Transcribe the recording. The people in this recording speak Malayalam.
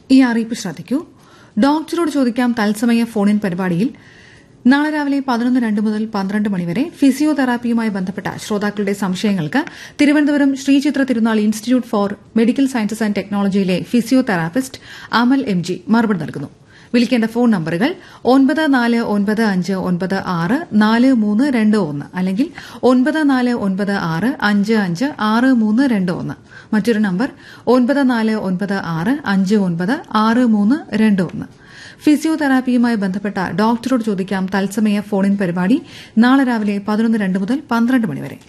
ഈ അറിയിപ്പ് ശ്രദ്ധിക്കൂ. ഡോക്ടറോട് ചോദിക്കാം തത്സമയ ഫോണിൻ പരിപാടിയിൽ നാളെ രാവിലെ 11:02 മുതൽ 12 മണിവരെ ഫിസിയോതെറാപ്പിയുമായി ബന്ധപ്പെട്ട ശ്രോതാക്കളുടെ സംശയങ്ങൾക്ക് തിരുവനന്തപുരം ശ്രീചിത്ര തിരുനാൾ institute four medical sciences and ടെക്നോളജിയിലെ physiotherapist Amal MG മറുപടി നൽകുന്നു. വിളിക്കേണ്ട ഫോൺ നമ്പറുകൾ 9495964321 അല്ലെങ്കിൽ 9496556321. മറ്റൊരു നമ്പർ 9496596321. ഫിസിയോതെറാപ്പിയുമായി ബന്ധപ്പെട്ട ഡോക്ടറോട് ചോദിക്കാം തത്സമയ ഫോണിൻ പരിപാടി നാളെ രാവിലെ 11:02 മുതൽ 12 മണിവരെ.